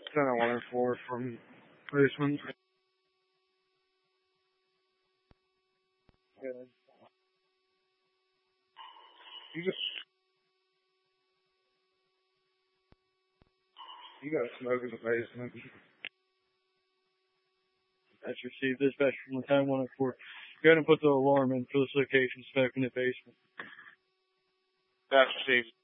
Center 104 from basement. Good. You got smoke in the basement. That's received dispatch from Center 104. Go ahead and put the alarm in for this location, smoke in the basement. That's received.